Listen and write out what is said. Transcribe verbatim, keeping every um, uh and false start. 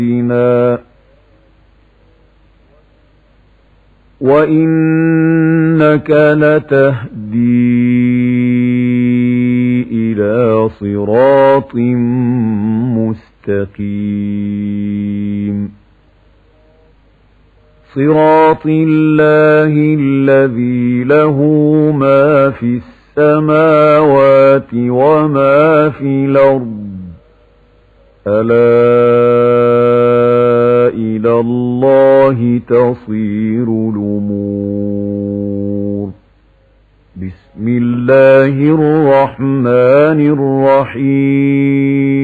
وإنك لتهدي إلى صراط مستقيم صراط الله الذي له ما في السماوات وما في الأرض ألا إلى الله تصير الأمور بسم الله الرحمن الرحيم